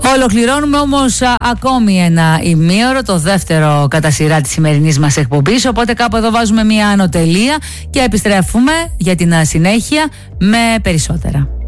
Ολοκληρώνουμε όμως ακόμη ένα ημίωρο, το δεύτερο κατά σειρά της σημερινής μας εκπομπής, οπότε κάπου εδώ βάζουμε μια ανωτελεία και επιστρέφουμε για την συνέχεια με περισσότερα.